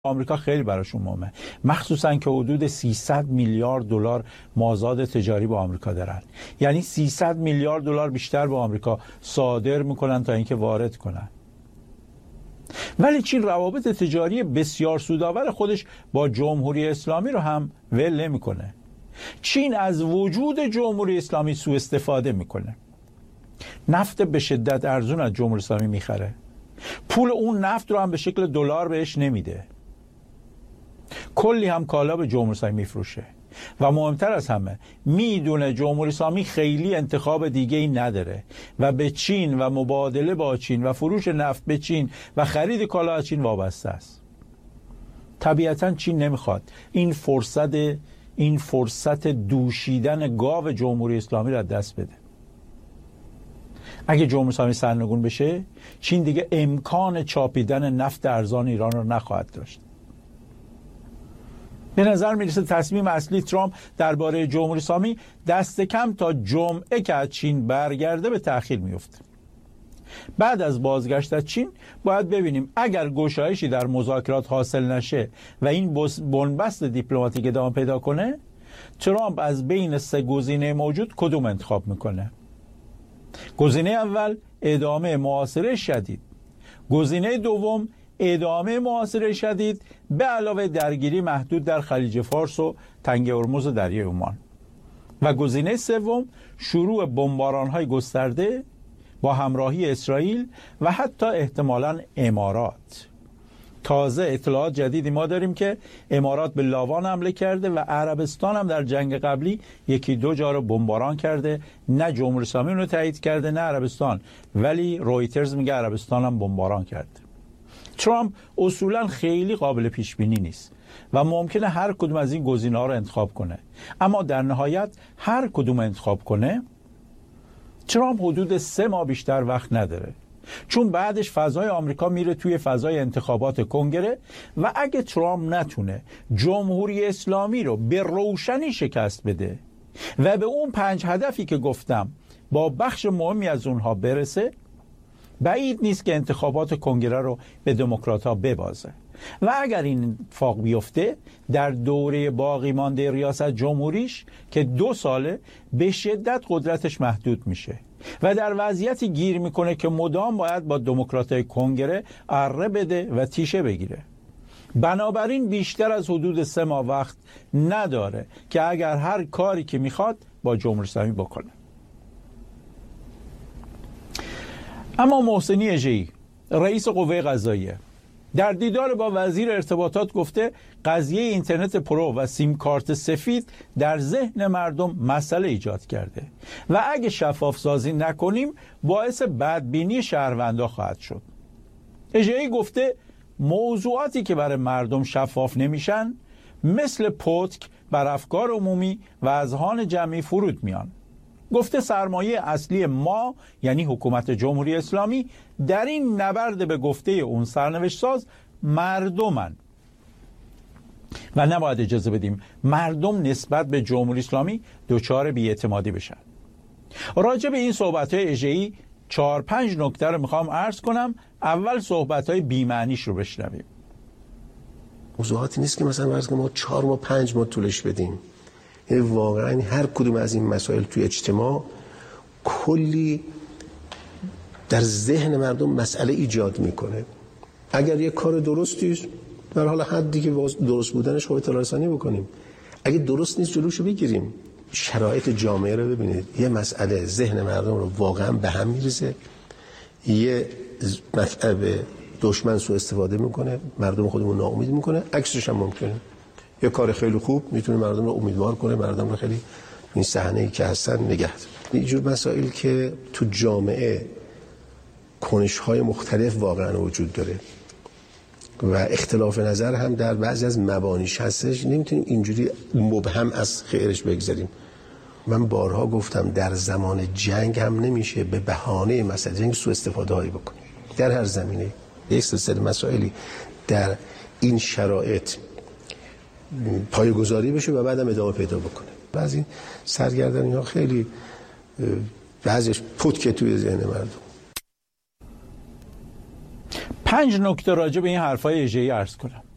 آمریکا خیلی براشون مهمه، مخصوصا که حدود 300 میلیارد دلار مازاد تجاری با آمریکا دارن. یعنی 300 میلیارد دلار بیشتر به آمریکا صادر میکنن تا اینکه وارد کنن. ولی چین روابط تجاری بسیار سودآور خودش با جمهوری اسلامی رو هم ول نمیکنه. چین از وجود جمهوری اسلامی سوء استفاده میکنه. نفت به شدت ارزون از جمهوری اسلامی میخره. پول اون نفت رو هم به شکل دلار بهش نمیده. کلی هم کالا به جمهوری اسلامی میفروشه و مهمتر از همه میدونه جمهوری اسلامی خیلی انتخاب دیگه ای نداره و به چین و مبادله با چین و فروش نفت به چین و خرید کالا از چین وابسته است. طبیعتا چین نمیخواد این فرصت دوشیدن گاو جمهوری اسلامی را دست بده. اگه جمهوری اسلامی سرنگون بشه، چین دیگه امکان چاپیدن نفت ارزان ایران رو نخواهد داشت. به نظر میرسه تصمیم اصلی ترامپ درباره جمهوری اسلامی دست کم تا جمعه که از چین برگرده به تأخیر میفته. بعد از بازگشت از چین باید ببینیم اگر گشایشی در مذاکرات حاصل نشه و این بنبست دیپلماتیک ادامه پیدا کنه، ترامپ از بین 3 گزینه موجود کدوم انتخاب میکنه؟ گزینه اول ادامه محاصره شدید، گزینه دوم ادامه محاصره شدید به علاوه درگیری محدود در خلیج فارس و تنگه هرمز و دریای عمان، و گزینه سوم شروع بمباران‌های گسترده با همراهی اسرائیل و حتی احتمالاً امارات. تازه اطلاعات جدیدی ما داریم که امارات به لاوان حمله کرده و عربستان هم در جنگ قبلی 1-2 جا رو بمباران کرده. نه جمهوری اسلامی اونو تایید کرده نه عربستان، ولی رویترز میگه عربستان هم بمباران کرده. ترامپ اصولا خیلی قابل پیش بینی نیست و ممکنه هر کدوم از این گزینه‌ها رو انتخاب کنه، اما در نهایت هر کدوم انتخاب کنه ترامپ حدود 3 ماه بیشتر وقت نداره، چون بعدش فضای آمریکا میره توی فضای انتخابات کنگره و اگه ترامپ نتونه جمهوری اسلامی رو به روشنی شکست بده و به اون 5 هدفی که گفتم با بخش مهمی از اونها برسه، بعید نیست که انتخابات کنگره رو به دموکرات‌ها ببازه. و اگر این اتفاق بیفته، در دوره باقی مانده ریاست جمهوریش که 2 ساله به شدت قدرتش محدود میشه و در وضعیتی گیر میکنه که مدام باید با دموکرات‌های کنگره اره بده و تیشه بگیره. بنابراین بیشتر از حدود 3 ماه وقت نداره که اگر هر کاری که میخواد با جمهوری اسلامی بکنه. اما محسنی اژه‌ای رئیس قوه قضاییه در دیدار با وزیر ارتباطات گفته قضیه اینترنت پرو و سیم کارت سفید در ذهن مردم مسئله ایجاد کرده و اگه شفاف سازی نکنیم باعث بدبینی شهروندا خواهد شد. اژه‌ای گفته موضوعاتی که برای مردم شفاف نمیشن مثل پتک بر افکار عمومی و اذهان جمعی فرود میان. گفته سرمایه اصلی ما یعنی حکومت جمهوری اسلامی در این نبرد به گفته اون سرنوشت ساز مردمن و نباید اجازه بدیم مردم نسبت به جمهوری اسلامی دچار بی‌اعتمادی بشن. راجع به این صحبت‌های اژه‌ای 4-5 نکته رو میخوام عرض کنم. اول صحبت‌های بی‌معنیش رو بشنویم. موضوعاتی نیست که مثلا فرض کنیم ما 4 ماه 5 ماه طولش بدیم. یعنی واقعا هر کدوم از این مسائل توی اجتماع کلی در ذهن مردم مسئله ایجاد میکنه. اگر یه کار درستی است در حال حدی که درست بودنش خب اطلاع رسانی بکنیم، اگه درست نیست جلوشو بگیریم. شرایط جامعه رو ببینید، یه مسئله ذهن مردم رو واقعا به هم میریزه، یه مطلب دشمن سوء استفاده میکنه، مردم خودمون ناامید میکنه، عکسش هم ممکنه. یه کار خیلی خوب میتونه مردم رو امیدوار کنه، مردم رو خیلی این صحنه‌ای که هستن نگه داره. اینجور مسائل که تو جامعه کنش‌های مختلف واقعا وجود داره و اختلاف نظر هم در بعضی از مبانیش هستش، نمیتونیم اینجوری مبهم از خیرش بگذاریم. من بارها گفتم در زمان جنگ هم نمیشه به بهانه مسئله جنگ سوء استفاده هایی بکنیم. در هر زمینه یک سلسله مسائلی در این شرایط پایه‌گذاری بشه و بعدم ادامه پیدا بکنه. بعضی سرگردانی‌ها خیلی بعضیش پتک توی ذهن مردم. 5 نکته راجع به این حرفای اژه‌ای عرض کنم.